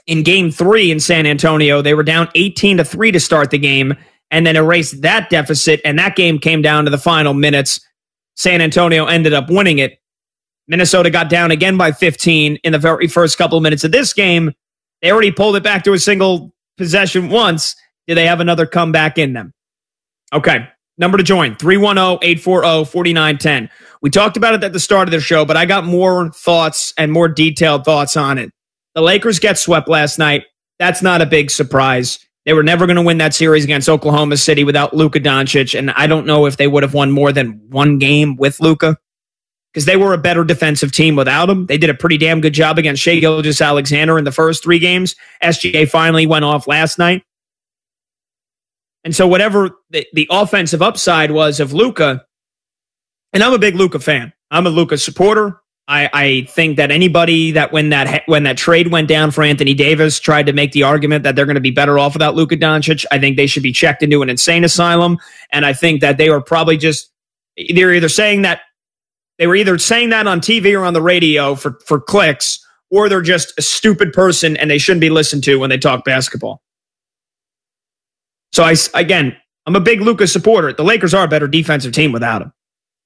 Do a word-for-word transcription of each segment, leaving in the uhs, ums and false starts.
in game three in San Antonio, they were down eighteen to three to start the game and then erased that deficit. And that game came down to the final minutes. San Antonio ended up winning it. Minnesota got down again by fifteen in the very first couple of minutes of this game. They already pulled it back to a single possession once. Do they have another comeback in them? Okay. Number to join, three one zero, eight four zero, four nine one zero. We talked about it at the start of the show, but I got more thoughts and more detailed thoughts on it. The Lakers get swept last night. That's not a big surprise. They were never going to win that series against Oklahoma City without Luka Doncic, and I don't know if they would have won more than one game with Luka because they were a better defensive team without him. They did a pretty damn good job against Shai Gilgeous-Alexander in the first three games. S G A finally went off last night. And so whatever the, the offensive upside was of Luka, and I'm a big Luka fan. I'm a Luka supporter. I, I think that anybody that when that when that trade went down for Anthony Davis tried to make the argument that they're going to be better off without Luka Doncic, I think they should be checked into an insane asylum. And I think that they were probably just they're either saying that they were either saying that on T V or on the radio for for clicks, or they're just a stupid person and they shouldn't be listened to when they talk basketball. So, I, again, I'm a big Luka supporter. The Lakers are a better defensive team without him.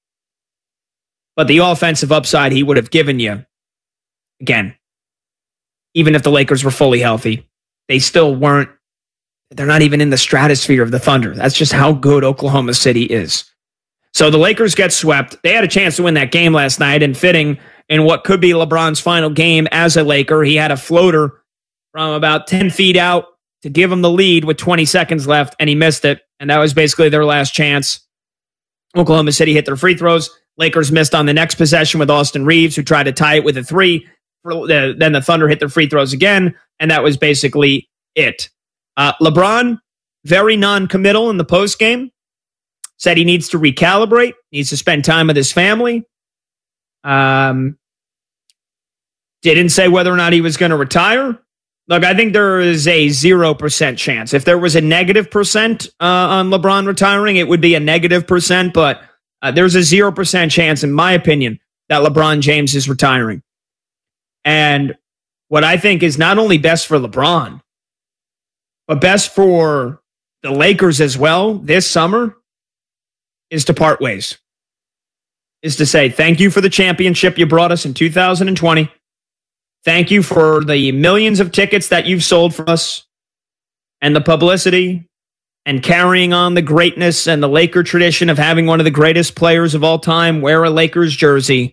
But the offensive upside he would have given you, again, even if the Lakers were fully healthy, they still weren't, they're not even in the stratosphere of the Thunder. That's just how good Oklahoma City is. So the Lakers get swept. They had a chance to win that game last night, and fitting in what could be LeBron's final game as a Laker, he had a floater from about ten feet out to give him the lead with twenty seconds left, and he missed it. And that was basically their last chance. Oklahoma City hit their free throws. Lakers missed on the next possession with Austin Reeves, who tried to tie it with a three. Then the Thunder hit their free throws again, and that was basically it. Uh, LeBron, very non-committal in the postgame, said he needs to recalibrate, needs to spend time with his family. Um, didn't say whether or not he was going to retire. Look, I think there is a zero percent chance. If there was a negative percent uh, on LeBron retiring, it would be a negative percent, but uh, there's a zero percent chance, in my opinion, that LeBron James is retiring. And what I think is not only best for LeBron, but best for the Lakers as well this summer is to part ways. Is to say, thank you for the championship you brought us in two thousand twenty. Thank you for the millions of tickets that you've sold for us and the publicity and carrying on the greatness and the Laker tradition of having one of the greatest players of all time wear a Lakers jersey.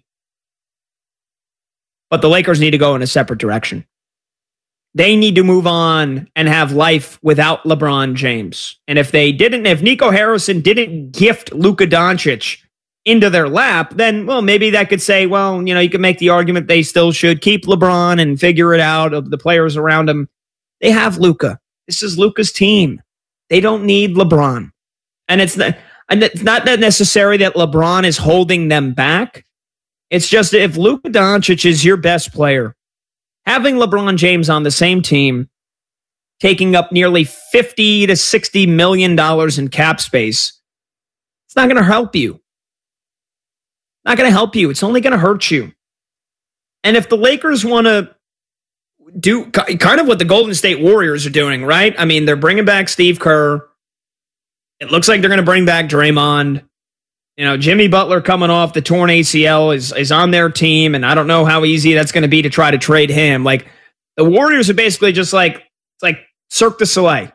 But the Lakers need to go in a separate direction. They need to move on and have life without LeBron James. And if they didn't, if Nico Harrison didn't gift Luka Doncic into their lap, then, well, maybe that could say, well, you know, you could make the argument they still should keep LeBron and figure it out of the players around him. They have Luka. This is Luka's team. They don't need LeBron. And it's not, and it's not necessary that LeBron is holding them back. It's just if Luka Doncic is your best player, having LeBron James on the same team, taking up nearly fifty to sixty million dollars in cap space, it's not going to help you. Not going to help you. It's only going to hurt you. And if the Lakers want to do kind of what the Golden State Warriors are doing, right? I mean, they're bringing back Steve Kerr. It looks like they're going to bring back Draymond. You know, Jimmy Butler coming off the torn A C L is, is on their team, and I don't know how easy that's going to be to try to trade him. Like, the Warriors are basically just like, it's like Cirque du Soleil.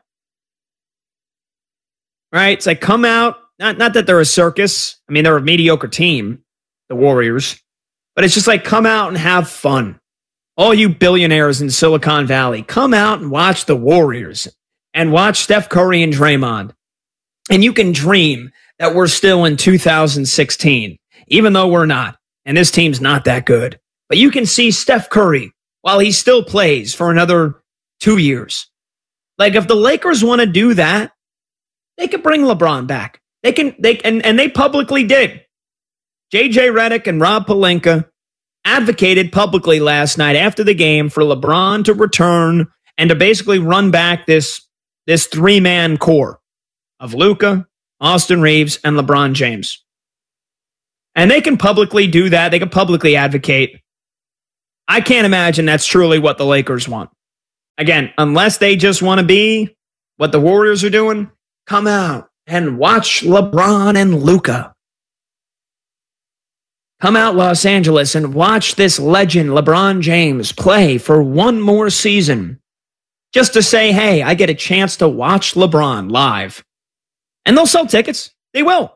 Right? It's like, come out. Not, not that they're a circus. I mean, they're a mediocre team, the Warriors. But it's just like, come out and have fun. All you billionaires in Silicon Valley, come out and watch the Warriors and watch Steph Curry and Draymond. And you can dream that we're still in two thousand sixteen, even though we're not. And this team's not that good. But you can see Steph Curry while he still plays for another two years. Like, if the Lakers want to do that, they could bring LeBron back. They can, they and, and they publicly did. J J Redick and Rob Pelinka advocated publicly last night after the game for LeBron to return and to basically run back this, this three-man core of Luka, Austin Reeves, and LeBron James. And they can publicly do that. They can publicly advocate. I can't imagine that's truly what the Lakers want. Again, unless they just want to be what the Warriors are doing, come out and watch LeBron and Luka. Come out, Los Angeles, and watch this legend, LeBron James, play for one more season. Just to say, hey, I get a chance to watch LeBron live. And they'll sell tickets. They will.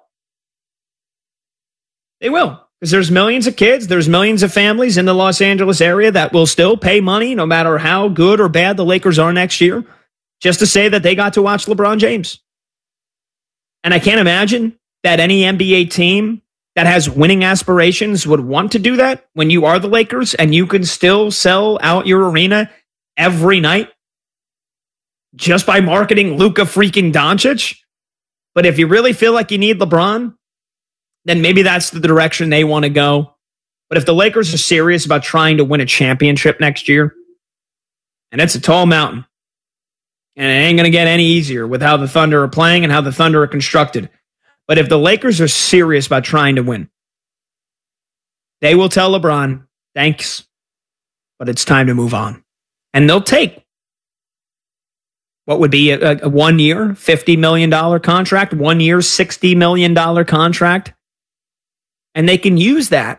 They will. Because there's millions of kids, there's millions of families in the Los Angeles area that will still pay money no matter how good or bad the Lakers are next year, just to say that they got to watch LeBron James. And I can't imagine that any N B A team that has winning aspirations would want to do that when you are the Lakers and you can still sell out your arena every night just by marketing Luka freaking Doncic. But if you really feel like you need LeBron, then maybe that's the direction they want to go. But if the Lakers are serious about trying to win a championship next year, and it's a tall mountain, and it ain't going to get any easier with how the Thunder are playing and how the Thunder are constructed. But if the Lakers are serious about trying to win, they will tell LeBron, thanks, but it's time to move on. And they'll take what would be a, a one-year, fifty million dollars contract, one-year, sixty million dollars contract. And they can use that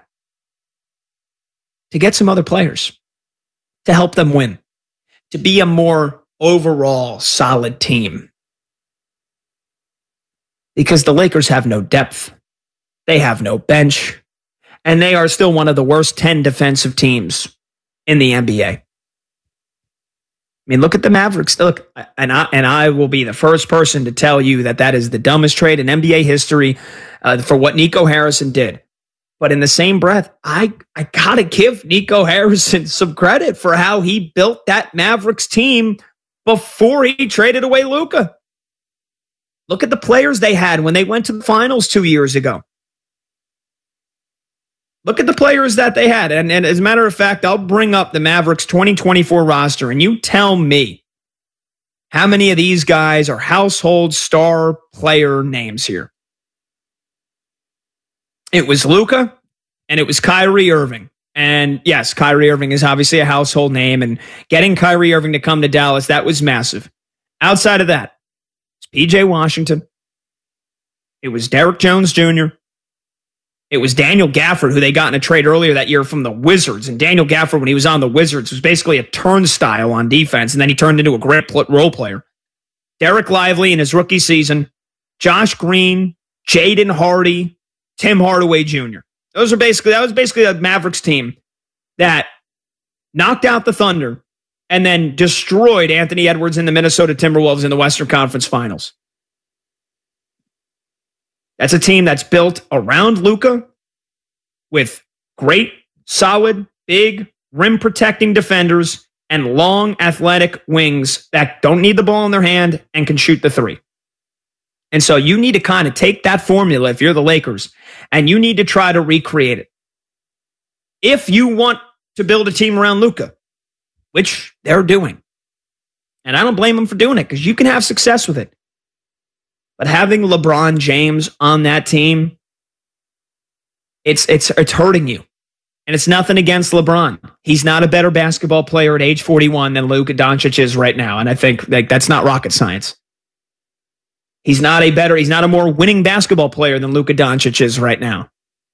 to get some other players, to help them win, to be a more overall solid team. Because the Lakers have no depth. They have no bench. And they are still one of the worst ten defensive teams in the N B A. I mean, look at the Mavericks. Look, and I, and I will be the first person to tell you that that is the dumbest trade in N B A history uh, for what Nico Harrison did. But in the same breath, I, I got to give Nico Harrison some credit for how he built that Mavericks team before he traded away Luka. Look at the players they had when they went to the finals two years ago. Look at the players that they had. And, and as a matter of fact, I'll bring up the Mavericks twenty twenty-four roster, and you tell me how many of these guys are household star player names here. It was Luka, and it was Kyrie Irving. And yes, Kyrie Irving is obviously a household name, and getting Kyrie Irving to come to Dallas, that was massive. Outside of that, it's P J Washington. It was Derrick Jones Junior It was Daniel Gafford, who they got in a trade earlier that year from the Wizards. And Daniel Gafford, when he was on the Wizards, was basically a turnstile on defense, and then he turned into a great role player. Derek Lively in his rookie season, Josh Green, Jaden Hardy, Tim Hardaway Junior Those are basically that was basically a Mavericks team that knocked out the Thunder and then destroyed Anthony Edwards and the Minnesota Timberwolves in the Western Conference Finals. That's a team that's built around Luka with great, solid, big, rim-protecting defenders and long, athletic wings that don't need the ball in their hand and can shoot the three. And so you need to kind of take that formula if you're the Lakers, and you need to try to recreate it. If you want to build a team around Luka, which they're doing. And I don't blame them for doing it because you can have success with it. But having LeBron James on that team, it's it's it's hurting you. And it's nothing against LeBron. He's not a better basketball player at age forty-one than Luka Doncic is right now. And I think like that's not rocket science. He's not a better, he's not a more winning basketball player than Luka Doncic is right now.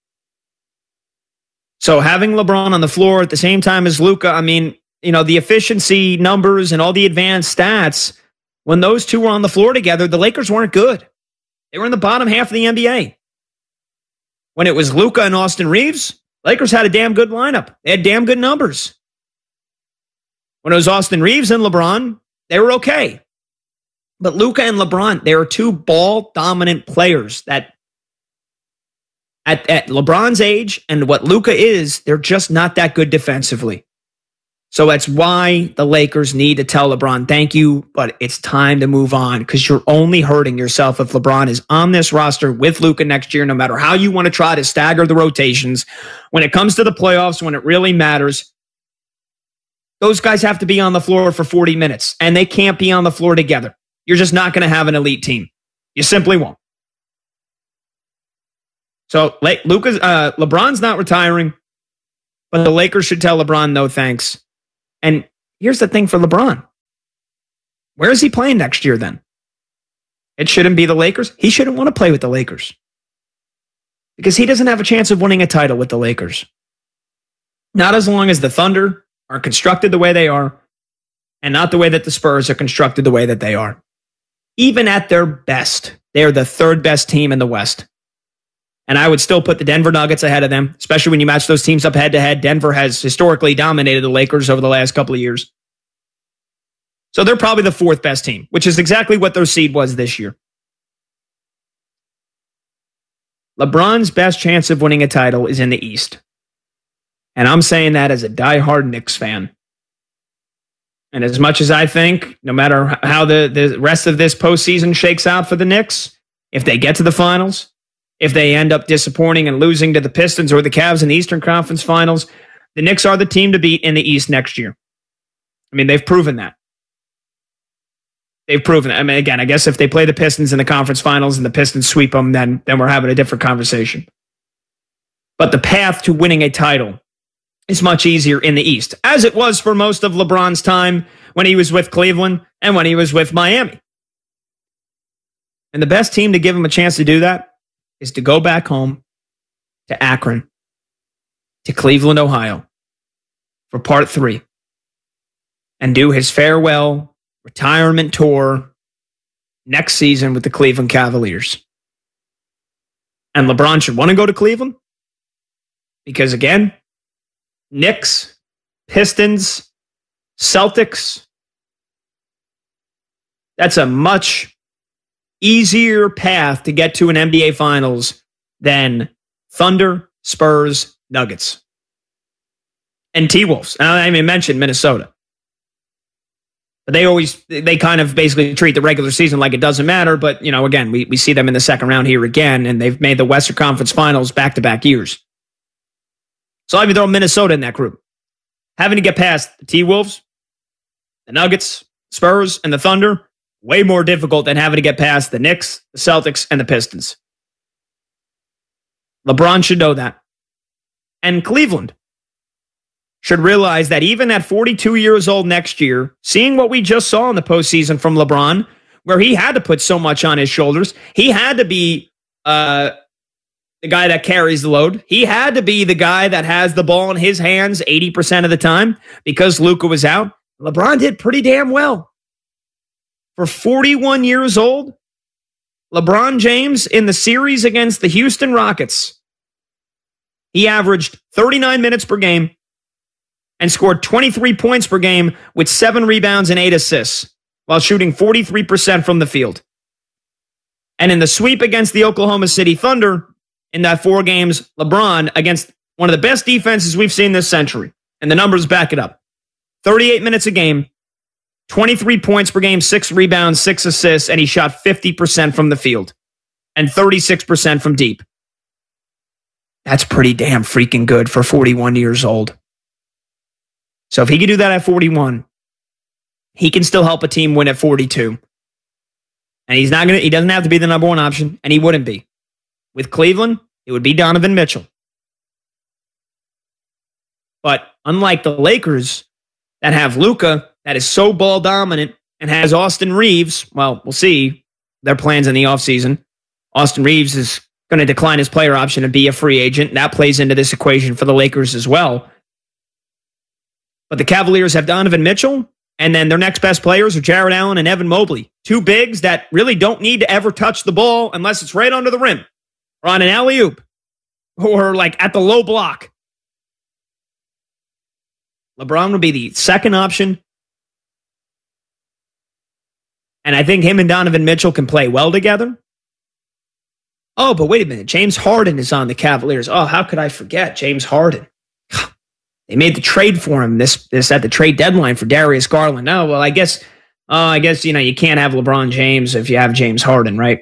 So having LeBron on the floor at the same time as Luka, I mean, you know, the efficiency numbers and all the advanced stats, when those two were on the floor together, the Lakers weren't good. They were in the bottom half of the N B A. When it was Luka and Austin Reeves, Lakers had a damn good lineup. They had damn good numbers. When it was Austin Reeves and LeBron, they were okay. But Luka and LeBron, they are two ball-dominant players that at, at LeBron's age and what Luka is, they're just not that good defensively. So that's why the Lakers need to tell LeBron, thank you, but it's time to move on because you're only hurting yourself if LeBron is on this roster with Luka next year, no matter how you want to try to stagger the rotations. When it comes to the playoffs, when it really matters, those guys have to be on the floor for forty minutes, and they can't be on the floor together. You're just not going to have an elite team. You simply won't. So Luka's, uh, LeBron's not retiring, but the Lakers should tell LeBron no thanks. And here's the thing for LeBron. Where is he playing next year then? It shouldn't be the Lakers. He shouldn't want to play with the Lakers because he doesn't have a chance of winning a title with the Lakers. Not as long as the Thunder are constructed the way they are, and not the way that the Spurs are constructed the way that they are. Even at their best, they are the third best team in the West. And I would still put the Denver Nuggets ahead of them, especially when you match those teams up head to head. Denver has historically dominated the Lakers over the last couple of years. So they're probably the fourth best team, which is exactly what their seed was this year. LeBron's best chance of winning a title is in the East. And I'm saying that as a diehard Knicks fan. And as much as I think, no matter how the, the rest of this postseason shakes out for the Knicks, if they get to the finals, if they end up disappointing and losing to the Pistons or the Cavs in the Eastern Conference Finals, the Knicks are the team to beat in the East next year. I mean, they've proven that. They've proven it. I mean, again, I guess if they play the Pistons in the conference finals and the Pistons sweep them, then, then we're having a different conversation. But the path to winning a title is much easier in the East, as it was for most of LeBron's time when he was with Cleveland and when he was with Miami. And the best team to give him a chance to do that is to go back home to Akron, to Cleveland, Ohio, for part three and do his farewell retirement tour next season with the Cleveland Cavaliers. And LeBron should want to go to Cleveland because, again, Knicks, Pistons, Celtics, that's a much easier path to get to an N B A Finals than Thunder, Spurs, Nuggets, and T-Wolves. And I even mentioned Minnesota. But they always, they kind of basically treat the regular season like it doesn't matter. But, you know, again, we, we see them in the second round here again, and they've made the Western Conference Finals back-to-back years. So I'd throw Minnesota in that group. Having to get past the T-Wolves, the Nuggets, Spurs, and the Thunder, way more difficult than having to get past the Knicks, the Celtics, and the Pistons. LeBron should know that. And Cleveland should realize that even at forty-two years old next year, seeing what we just saw in the postseason from LeBron, where he had to put so much on his shoulders, he had to be uh, the guy that carries the load. He had to be the guy that has the ball in his hands eighty percent of the time because Luka was out. LeBron did pretty damn well. For forty-one years old, LeBron James in the series against the Houston Rockets, he averaged thirty-nine minutes per game and scored twenty-three points per game with seven rebounds and eight assists while shooting forty-three percent from the field. And in the sweep against the Oklahoma City Thunder, in that four games, LeBron against one of the best defenses we've seen this century, and the numbers back it up. thirty-eight minutes a game, twenty-three points per game, six rebounds, six assists, and he shot fifty percent from the field and thirty-six percent from deep. That's pretty damn freaking good for forty-one years old. So if he can do that at forty-one, he can still help a team win at forty-two. And he's not gonna, he doesn't have to be the number one option, and he wouldn't be. With Cleveland, it would be Donovan Mitchell. But unlike the Lakers that have Luka, that is so ball dominant, and has Austin Reeves, well, we'll see their plans in the offseason. Austin Reeves is going to decline his player option and be a free agent. That plays into this equation for the Lakers as well. But the Cavaliers have Donovan Mitchell, and then their next best players are Jarrett Allen and Evan Mobley. Two bigs that really don't need to ever touch the ball unless it's right under the rim or on an alley-oop or like at the low block. LeBron would be the second option. And I think him and Donovan Mitchell can play well together. Oh, but wait a minute. James Harden is on the Cavaliers. Oh, how could I forget James Harden? They made the trade for him this this at the trade deadline for Darius Garland. Oh, well, I guess, uh, I guess you know you can't have LeBron James if you have James Harden, right?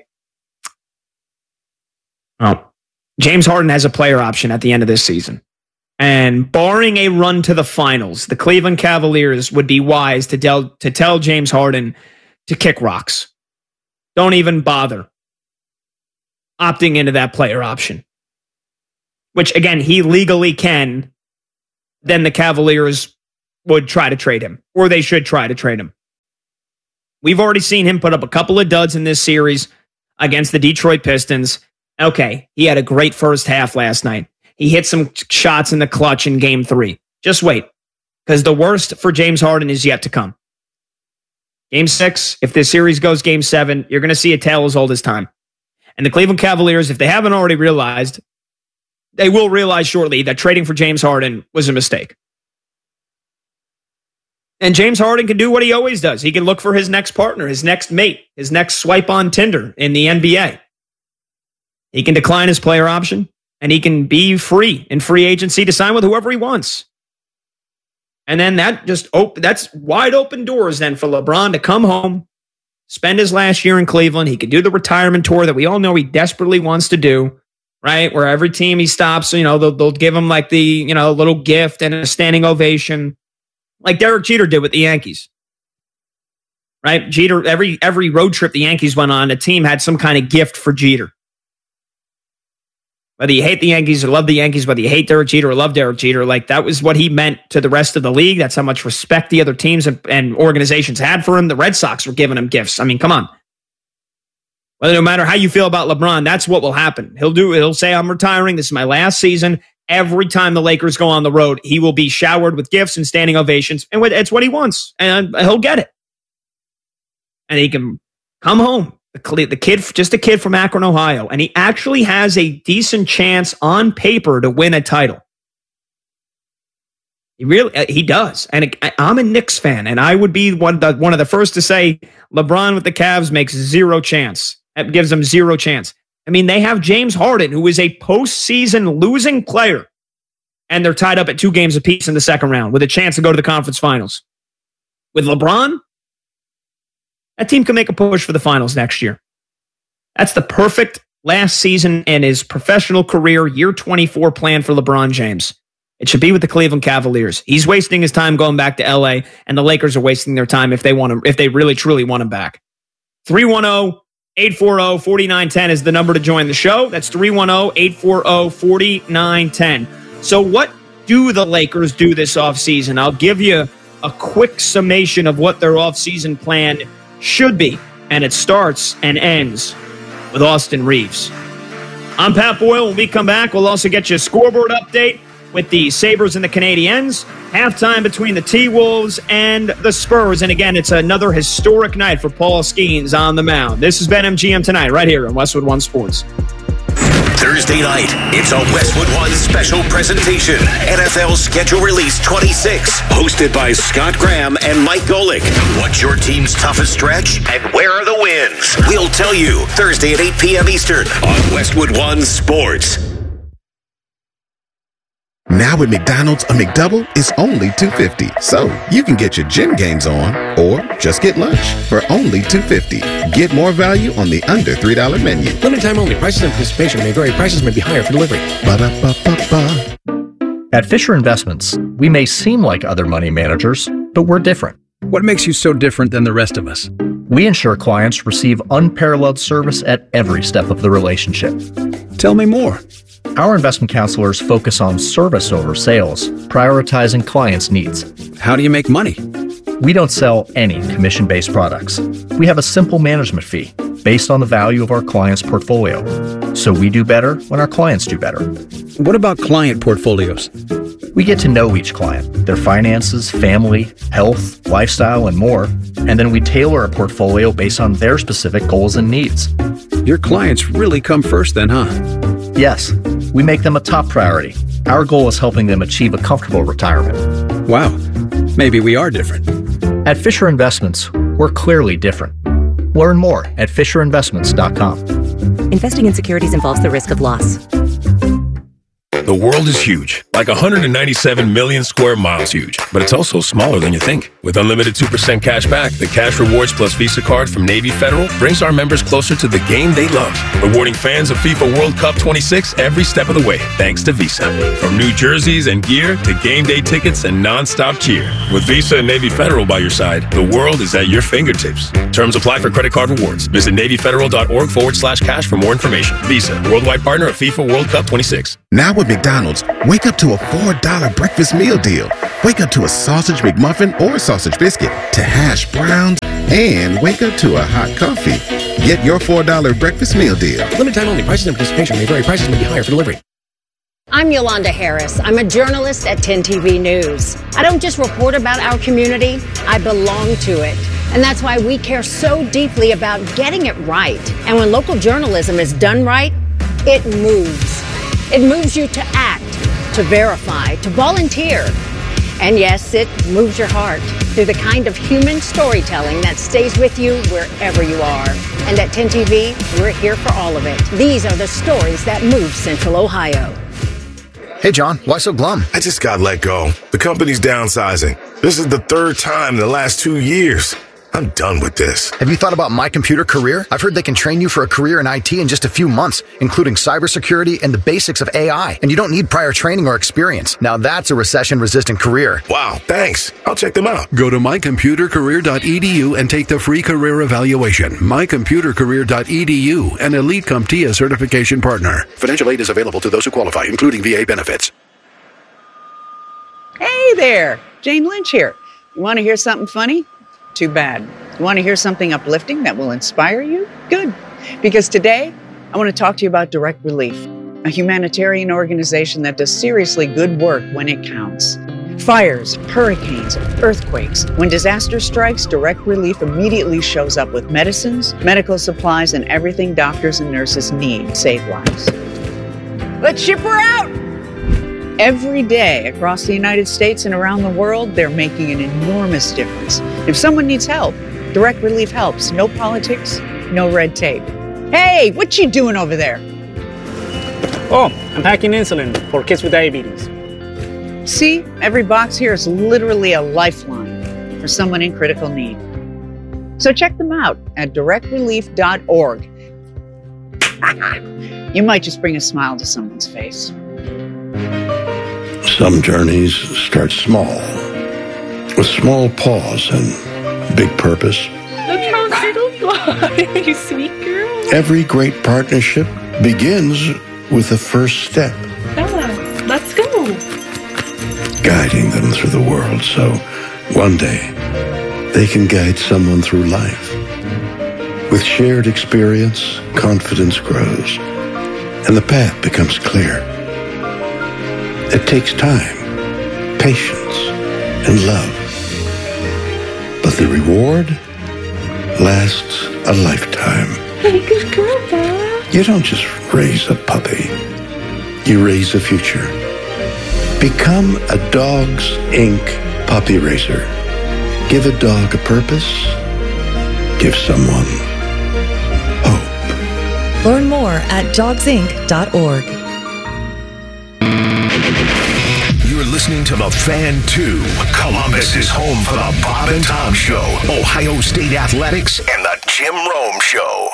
Well, James Harden has a player option at the end of this season. And barring a run to the finals, the Cleveland Cavaliers would be wise to tell, to tell James Harden to kick rocks. Don't even bother opting into that player option. Which, again, he legally can. Then the Cavaliers would try to trade him. Or they should try to trade him. We've already seen him put up a couple of duds in this series against the Detroit Pistons. Okay, he had a great first half last night. He hit some shots in the clutch in game three. Just wait, because the worst for James Harden is yet to come. Game six, if this series goes game seven, you're going to see a tale as old as time. And the Cleveland Cavaliers, if they haven't already realized, they will realize shortly that trading for James Harden was a mistake. And James Harden can do what he always does. He can look for his next partner, his next mate, his next swipe on Tinder in the N B A. He can decline his player option, and he can be free in free agency to sign with whoever he wants. And then that just op- that's wide open doors then for LeBron to come home, spend his last year in Cleveland. He could do the retirement tour that we all know he desperately wants to do, right? Where every team he stops, you know, they'll, they'll give him like the, you know, little gift and a standing ovation, like Derek Jeter did with the Yankees. Right? Jeter, every every road trip the Yankees went on, a team had some kind of gift for Jeter. Whether you hate the Yankees or love the Yankees, whether you hate Derek Jeter or love Derek Jeter, like that was what he meant to the rest of the league. That's how much respect the other teams and, and organizations had for him. The Red Sox were giving him gifts. I mean, come on. Whether no matter how you feel about LeBron, that's what will happen. He'll do. He'll say, "I'm retiring. This is my last season." Every time the Lakers go on the road, he will be showered with gifts and standing ovations, and it's what he wants, and he'll get it. And he can come home. The kid, just a kid from Akron, Ohio, and he actually has a decent chance on paper to win a title. He really, he does. And I'm a Knicks fan, and I would be one of the, one of the first to say LeBron with the Cavs makes zero chance. That gives them zero chance. I mean, they have James Harden, who is a postseason losing player, and they're tied up at two games apiece in the second round with a chance to go to the conference finals. With LeBron, that team can make a push for the finals next year. That's the perfect last season in his professional career, year twenty-four plan for LeBron James. It should be with the Cleveland Cavaliers. He's wasting his time going back to L A, and the Lakers are wasting their time if they want him, if they really truly want him back. three one zero, eight four zero, four nine one zero is the number to join the show. That's three one zero, eight four zero, four nine one zero. So what do the Lakers do this offseason? I'll give you a quick summation of what their offseason plan should be, and it starts and ends with Austin Reeves. I'm Pat Boyle. When we come back, we'll also get you a scoreboard update with the Sabres and the Canadiens. Halftime between the T-Wolves and the Spurs. And again, it's another historic night for Paul Skeens on the mound. This has been M G M Tonight right here on Westwood One Sports. Thursday night, it's a Westwood One special presentation. N F L Schedule Release twenty-six, hosted by Scott Graham and Mike Golick. What's your team's toughest stretch, and where are the wins? We'll tell you Thursday at eight p.m. Eastern on Westwood One Sports. Now at McDonald's, a McDouble is only two dollars and fifty cents. So you can get your gym gains on or just get lunch for only two dollars and fifty cents. Get more value on the under three dollar menu. Limited time only. Prices and participation may vary. Prices may be higher for delivery. Ba-da-ba-ba-ba. At Fisher Investments, we may seem like other money managers, but we're different. What makes you so different than the rest of us? We ensure clients receive unparalleled service at every step of the relationship. Tell me more. Our investment counselors focus on service over sales, prioritizing clients' needs. How do you make money? We don't sell any commission-based products. We have a simple management fee based on the value of our client's portfolio. So we do better when our clients do better. What about client portfolios? We get to know each client, their finances, family, health, lifestyle, and more, and then we tailor a portfolio based on their specific goals and needs. Your clients really come first then, huh? Yes, we make them a top priority. Our goal is helping them achieve a comfortable retirement. Wow, maybe we are different. At Fisher Investments, we're clearly different. Learn more at fisher investments dot com. Investing in securities involves the risk of loss. The world is huge, like one hundred ninety-seven million square miles huge, but it's also smaller than you think. With unlimited two percent cash back, the Cash Rewards Plus Visa card from Navy Federal brings our members closer to the game they love, rewarding fans of FIFA World Cup twenty-six every step of the way, thanks to Visa. From new jerseys and gear to game day tickets and non-stop cheer. With Visa and Navy Federal by your side, the world is at your fingertips. Terms apply for credit card rewards. Visit NavyFederal.org forward slash cash for more information. Visa, worldwide partner of FIFA World Cup twenty-six. Now with McDonald's, wake up to a four dollar breakfast meal deal. Wake up to a sausage McMuffin or sausage biscuit, to hash browns, and wake up to a hot coffee. Get your four dollar breakfast meal deal. Limited time only. Prices and participation may vary. Prices may be higher for delivery. I'm Yolanda Harris. I'm a journalist at ten T V News. I don't just report about our community, I belong to it. And that's why we care so deeply about getting it right. And when local journalism is done right, it moves. It moves you to act, to verify, to volunteer. And yes, it moves your heart through the kind of human storytelling that stays with you wherever you are. And at ten T V, we're here for all of it. These are the stories that move Central Ohio. Hey, John, why so glum? I just got let go. The company's downsizing. This is the third time in the last two years. I'm done with this. Have you thought about My Computer Career? I've heard they can train you for a career in I T in just a few months, including cybersecurity and the basics of A I. And you don't need prior training or experience. Now that's a recession-resistant career. Wow, thanks. I'll check them out. Go to my computer career dot e d u and take the free career evaluation. my computer career dot e d u, an Elite CompTIA certification partner. Financial aid is available to those who qualify, including V A benefits. Hey there, Jane Lynch here. You want to hear something funny? Too bad. You want to hear something uplifting that will inspire you? Good. Because today, I want to talk to you about Direct Relief, a humanitarian organization that does seriously good work when it counts. Fires, hurricanes, earthquakes. When disaster strikes, Direct Relief immediately shows up with medicines, medical supplies, and everything doctors and nurses need to save lives. Let's ship her out! Every day across the United States and around the world, they're making an enormous difference. If someone needs help, Direct Relief helps. No politics, no red tape. Hey, what you doing over there? Oh, I'm packing insulin for kids with diabetes. See, every box here is literally a lifeline for someone in critical need. So check them out at direct relief dot org. You might just bring a smile to someone's face. Some journeys start small, with small pause and big purpose. Look how little you are, you sweet girl. Every great partnership begins with the first step. Bella, let's go. Guiding them through the world so one day they can guide someone through life. With shared experience, confidence grows, and the path becomes clear. It takes time, patience, and love. But the reward lasts a lifetime. Hey, good girl, Bella. You don't just raise a puppy. You raise a future. Become a Dogs Incorporated puppy raiser. Give a dog a purpose. Give someone hope. Learn more at dogs inc dot org. You're listening to The Fan two. Columbus is home for the Bob and Tom Show, Ohio State Athletics, and the Jim Rome Show.